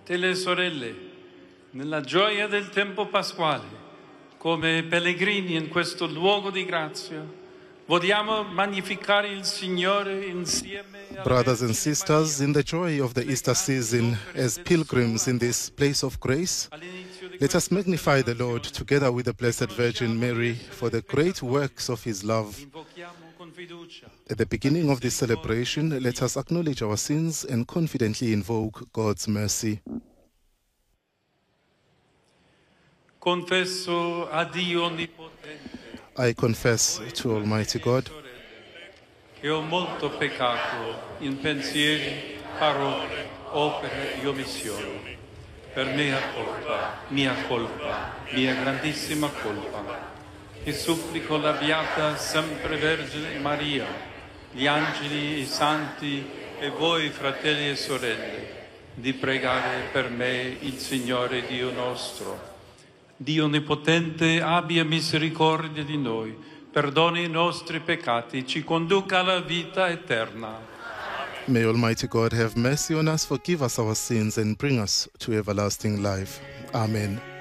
fratelli e sorelle, nella gioia del tempo pasquale, come pellegrini in questo luogo di grazia, vogliamo magnificare il Signore insieme. Brothers and sisters, in the joy of the Easter season, as pilgrims in this place of grace, let us magnify the Lord together with the Blessed Virgin Mary for the great works of his love. At the beginning of this celebration, let us acknowledge our sins and confidently invoke God's mercy. Confesso a Dio Onnipotente I confess to Almighty God che ho molto peccato in pensieri, parole, opere e omissioni. Per mia grandissima colpa. Ti supplico la Beata sempre Vergine Maria, gli angeli, i santi e voi fratelli e sorelle, di pregare per me il Signore Dio nostro. Dio Onnipotente abbia misericordia di noi, perdoni i nostri peccati, ci conduca alla vita eterna. May Almighty God have mercy on us, forgive us our sins, and bring us to everlasting life. Amen.